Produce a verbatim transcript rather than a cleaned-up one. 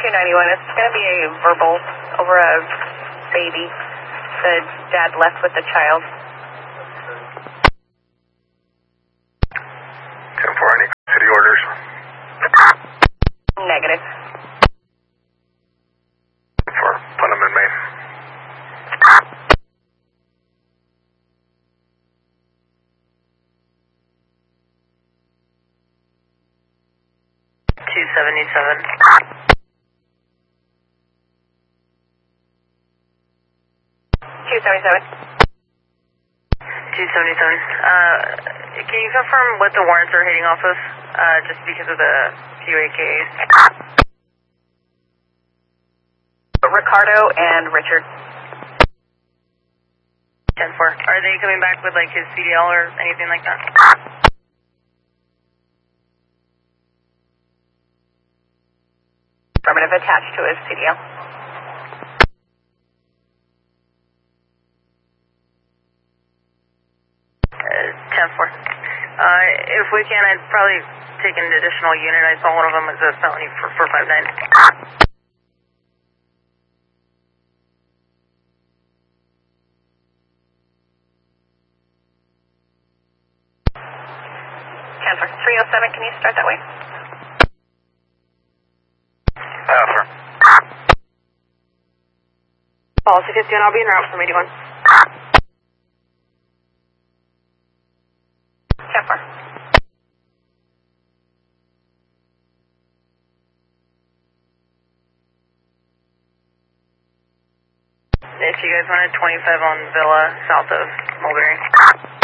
two ninety-one, it's going to be a verbal over a baby. The dad left with the child. ten four, any city orders? Negative. For Putnam and Maine. two seventy-seven. two seventy-seven. two seventy-seven. Uh, can you confirm what the warrants are hitting off of? Uh, just because of the few A Ks. Ricardo and Richard. ten four. Are they coming back with like his C D L or anything like that? Affirmative, attached to his C D L. Uh, ten four. Uh, if we can, I'd probably take an additional unit. I saw one of them as a felony for four five nine. ten four. three oh seven, can you start that way? Affirm. Policy fifty-one, I'll be en route from eighty-one. ten four. If you guys wanted twenty-five on Villa, south of Mulberry.